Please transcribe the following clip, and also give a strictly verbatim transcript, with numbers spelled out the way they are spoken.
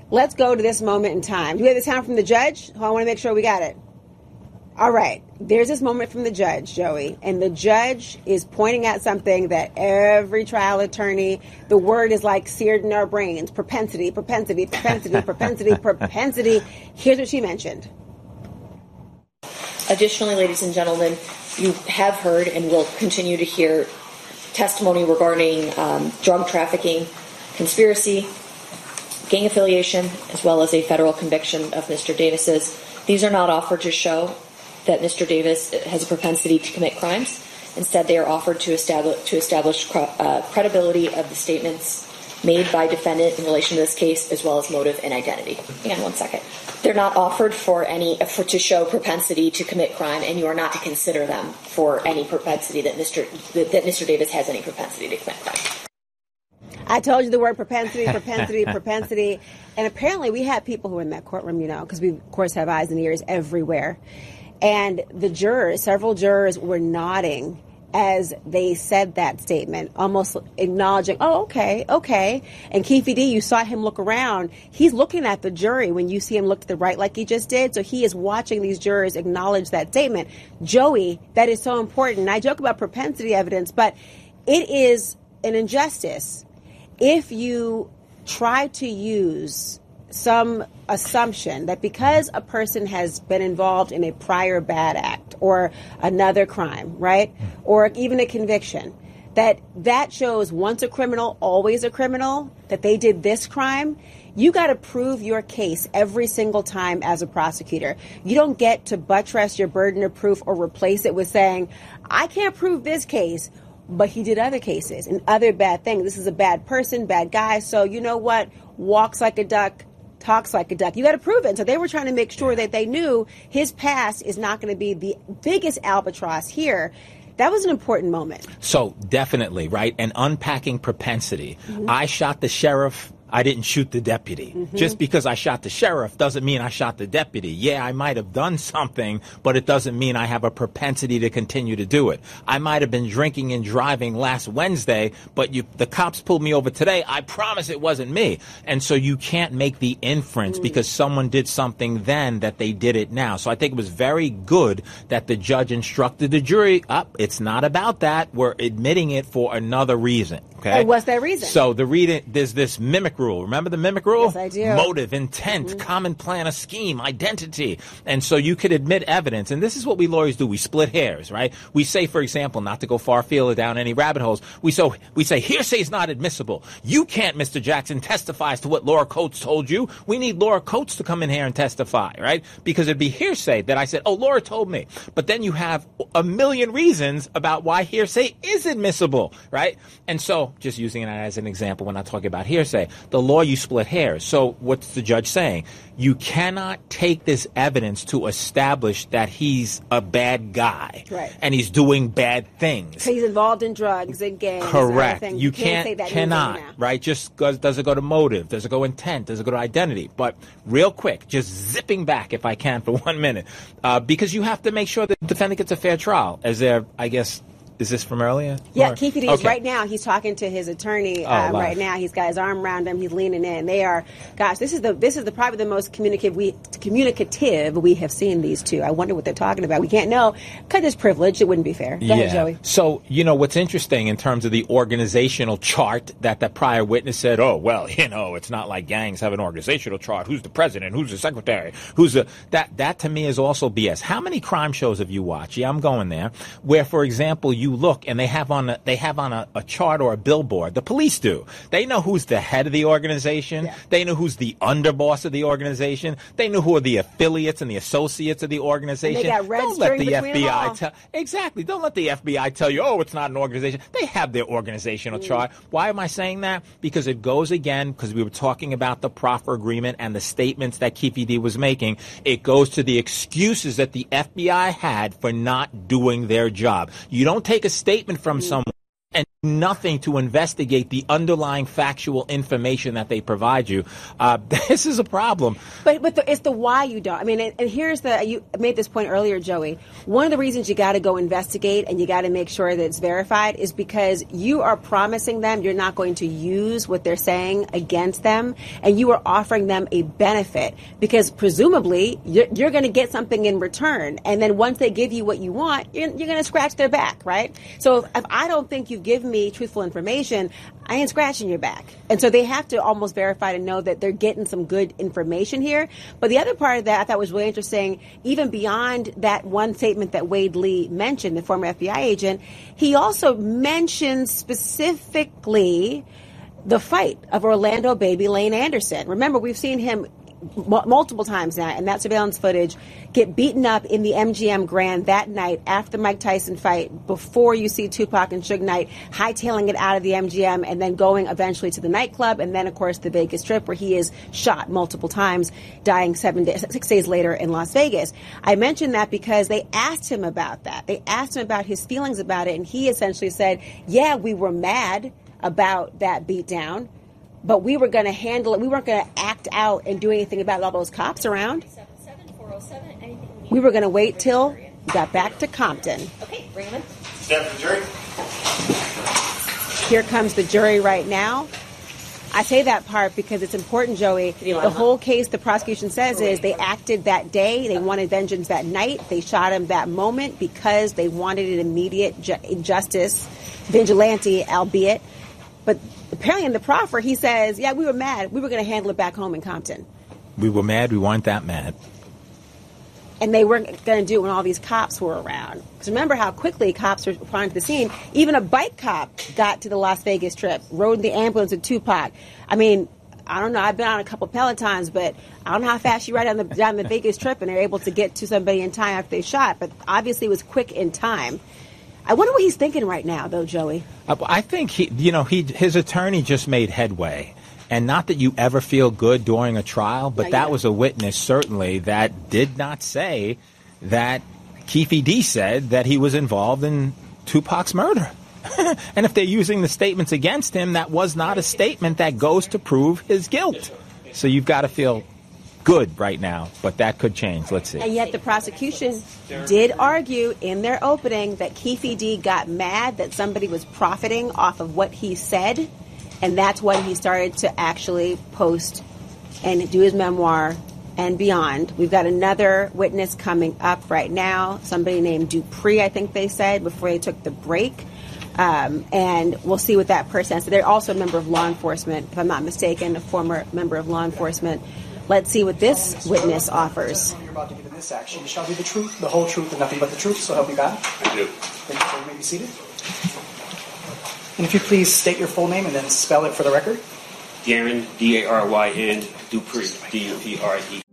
let's go to this moment in time. Do we have the sound from the judge? Oh, I want to make sure we got it. All right. There's this moment from the judge, Joey, and the judge is pointing at something that every trial attorney, the word is like seared in our brains. Propensity, propensity, propensity, propensity, propensity. Here's what she mentioned. Additionally, ladies and gentlemen, you have heard and will continue to hear testimony regarding um, drug trafficking, conspiracy, gang affiliation, as well as a federal conviction of Mister Davis's. These are not offered to show that Mister Davis has a propensity to commit crimes. Instead, they are offered to establish to establish uh, credibility of the statements made by defendant in relation to this case, as well as motive and identity. Hang on one second. They're not offered for any for to show propensity to commit crime, and you are not to consider them for any propensity that Mister that, that Mister Davis has any propensity to commit crime. I told you the word propensity, propensity, propensity, and apparently we had people who were in that courtroom, you know, because we of course have eyes and ears everywhere. And the jurors, several jurors were nodding as they said that statement, almost acknowledging, oh, okay, okay. And Keefe D, you saw him look around. He's looking at the jury when you see him look to the right like he just did. So he is watching these jurors acknowledge that statement. Joey, that is so important. I joke about propensity evidence, but it is an injustice if you try to use some assumption that because a person has been involved in a prior bad act or another crime, right, or even a conviction, that that shows once a criminal, always a criminal, that they did this crime. You got to prove your case every single time as a prosecutor. You don't get to buttress your burden of proof or replace it with saying, I can't prove this case, but he did other cases and other bad things. This is a bad person, bad guy. So you know what? Walks like a duck, talks like a duck. You got to prove it. So they were trying to make sure that they knew his past is not going to be the biggest albatross here. That was an important moment. So definitely, right? And unpacking propensity. Mm-hmm. I shot the sheriff. I didn't shoot the deputy. Mm-hmm. Just because I shot the sheriff doesn't mean I shot the deputy. Yeah, I might have done something, but it doesn't mean I have a propensity to continue to do it. I might have been drinking and driving last Wednesday, but you, the cops pulled me over today. I promise it wasn't me. And so you can't make the inference mm. because someone did something then that they did it now. So I think it was very good that the judge instructed the jury, up, oh, it's not about that. We're admitting it for another reason. Okay. And what's that reason? So the reading, there's this mimic rule. Remember the mimic rule? Yes, I do. Motive, intent, mm-hmm. common plan, a scheme, identity. And so you could admit evidence. And this is what we lawyers do. We split hairs, right? We say, for example, not to go far afield or down any rabbit holes, we so we say hearsay is not admissible. You can't, Mister Jackson, testify as to what Laura Coates told you. We need Laura Coates to come in here and testify, right? Because it'd be hearsay that I said, oh, Laura told me. But then you have a million reasons about why hearsay is admissible, right? And so just using it as an example when I talk about hearsay, the law, you split hairs. So what's the judge saying? You cannot take this evidence to establish that he's a bad guy. Right. And he's doing bad things. He's involved in drugs and gangs. Correct. And you you can't, can't, say that cannot, right? Just goes, does it go to motive? Does it go intent? Does it go to identity? But real quick, just zipping back if I can for one minute, uh, because you have to make sure that the defendant gets a fair trial. As there, I guess, is this from earlier? Yeah, or? Keefe D is right now. He's talking to his attorney oh, uh, wow. right now. He's got his arm around him. He's leaning in. They are, gosh, this is the this is the probably the most communicative we communicative we have seen these two. I wonder what they're talking about. We can't know because it's privileged. It wouldn't be fair. Go yeah. ahead, Joey. So you know what's interesting in terms of the organizational chart that the prior witness said. Oh well, you know it's not like gangs have an organizational chart. Who's the president? Who's the secretary? Who's the that that to me is also B S. How many crime shows have you watched? Yeah, I'm going there. Where, for example, you look and they have on a, they have on a, a chart or a billboard. The police do. They know who's the head of the organization. Yeah. They know who's the underboss of the organization. They know who are the affiliates and the associates of the organization. And they got red Don't let the F B I tell exactly. Don't let the F B I tell you, oh, it's not an organization. They have their organizational mm. chart. Why am I saying that? Because it goes again, because we were talking about the proffer agreement and the statements that Keefe D was making. It goes to the excuses that the F B I had for not doing their job. You don't take a statement from mm. someone and nothing to investigate the underlying factual information that they provide you. Uh, this is a problem. But but the, it's the why you don't. I mean, and, and here's the, you made this point earlier, Joey. One of the reasons you got to go investigate and you got to make sure that it's verified is because you are promising them you're not going to use what they're saying against them, and you are offering them a benefit because presumably you're, you're going to get something in return. And then once they give you what you want, you're, you're going to scratch their back, right? So if, if I don't think you've given me truthful information, I ain't scratching your back. And so they have to almost verify to know that they're getting some good information here. But the other part of that I thought was really interesting, even beyond that one statement that Wade Lee mentioned, the former F B I agent, he also mentioned specifically the fight of Orlando Baby Lane Anderson. Remember, we've seen him m- multiple times now in that surveillance footage get beaten up in the M G M Grand that night after the Mike Tyson fight, before you see Tupac and Suge Knight hightailing it out of the M G M and then going eventually to the nightclub, and then, of course, the Vegas Strip, where he is shot multiple times, dying seven days, six days later in Las Vegas. I mentioned that because they asked him about that. They asked him about his feelings about it, and he essentially said, yeah, we were mad about that beatdown, but we were going to handle it. We weren't going to act out and do anything about all those cops around. We were going to wait till we got back to Compton. Okay, bring them in. Stand for the jury. Here comes the jury right now. I say that part because it's important, Joey. The whole case, the prosecution says, is they acted that day. They wanted vengeance that night. They shot him that moment because they wanted an immediate ju- justice, vigilante, albeit. But apparently in the proffer, he says, yeah, we were mad. We were going to handle it back home in Compton. We were mad. We weren't that mad. And they weren't going to do it when all these cops were around. Because remember how quickly cops were responding to the scene. Even a bike cop got to the Las Vegas Strip, rode the ambulance with Tupac. I mean, I don't know. I've been on a couple Pelotons, but I don't know how fast you ride down the, down the Vegas Strip and they're able to get to somebody in time after they shot. But obviously it was quick in time. I wonder what he's thinking right now, though, Joey. I think he, you know, he his attorney just made headway. And not that you ever feel good during a trial, but that was a witness, certainly, that did not say that Keefe D said that he was involved in Tupac's murder. And if they're using the statements against him, that was not a statement that goes to prove his guilt. So you've got to feel good right now, but that could change. Let's see. And yet the prosecution did argue in their opening that Keefe D got mad that somebody was profiting off of what he said. And that's when he started to actually post and do his memoir and beyond. We've got another witness coming up right now, somebody named Dupree, I think they said, before they took the break. Um, and we'll see what that person said. They're also a member of law enforcement, if I'm not mistaken, a former member of law enforcement. Let's see what this witness offers. You're about to give in this action. You shall be the truth, the whole truth, and nothing but the truth, so help you God. I do. Thank you. You may be seated. And if you please state your full name and then spell it for the record. Daryn, D A R Y N, Dupree, D U P R E.